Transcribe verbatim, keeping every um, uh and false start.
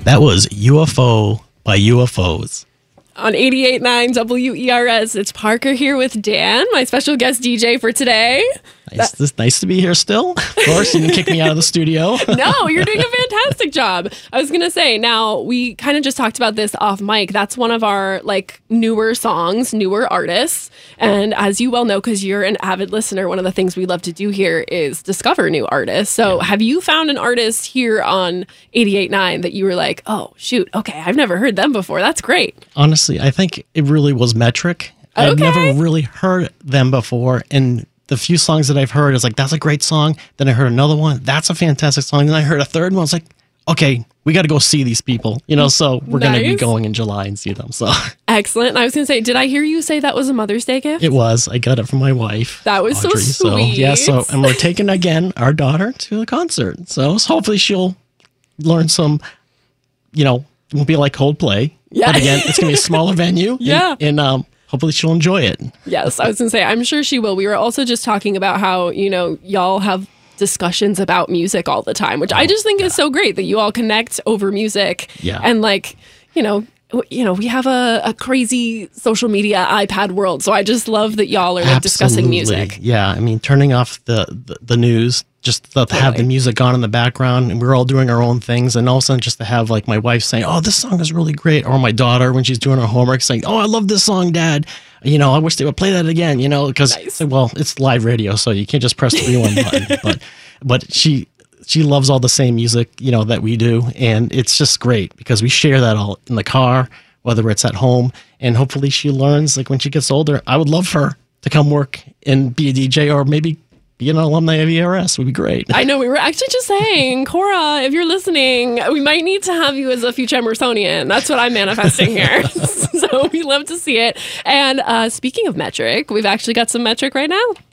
That was U F O by U F Os. On eighty-eight point nine W E R S, it's Parker here with Dan, my special guest D J for today. Nice, that- it's nice to be here still. Of course, you didn't kick me out of the studio. No, you're doing a fantastic job. I was going to say, now, we kind of just talked about this off mic. That's one of our, like, newer songs, newer artists. And as you well know, because you're an avid listener, one of the things we love to do here is discover new artists. So yeah. Have you found an artist here on eighty-eight point nine that you were like, oh, shoot, okay, I've never heard them before. That's great. Honestly, I think it really was Metric. Okay. I've never really heard them before, and the few songs that I've heard is like, that's a great song. Then I heard another one, that's a fantastic song. Then I heard a third one, I was like, okay, we got to go see these people, you know, so we're nice. going to be going in July and see them. So excellent. And I was going to say, did I hear you say that was a Mother's Day gift? It was. I got it from my wife. That was Audrey. so sweet. So, yeah, so, and we're taking again our daughter to the concert. So hopefully she'll learn some, you know, it won't be like Coldplay. Yeah. But again, it's going to be a smaller venue. Yeah. And, and um, hopefully she'll enjoy it. Yes, I was going to say, I'm sure she will. We were also just talking about how, you know, y'all have discussions about music all the time, which oh, I just think yeah. is so great that you all connect over music. Yeah. And like, you know, you know, we have a, a crazy social media iPad world. So I just love that y'all are like, discussing music. Yeah. I mean, turning off the, the, the news, just to have the music on in the background, and we're all doing our own things. And all of a sudden just to have like my wife saying, oh, this song is really great. Or my daughter, when she's doing her homework, saying, oh, I love this song, Dad. You know, I wish they would play that again, you know, because, nice. well, it's live radio, so you can't just press the rewind button. But, but she, she loves all the same music, you know, that we do. And it's just great because we share that all in the car, whether it's at home. And hopefully she learns, like when she gets older, I would love her to come work and be a D J, or maybe be an alumni of E R S would be great. I know. We were actually just saying, Cora, if you're listening, we might need to have you as a future Emersonian. That's what I'm manifesting here. So we love to see it. And uh, speaking of Metric, we've actually got some Metric right now.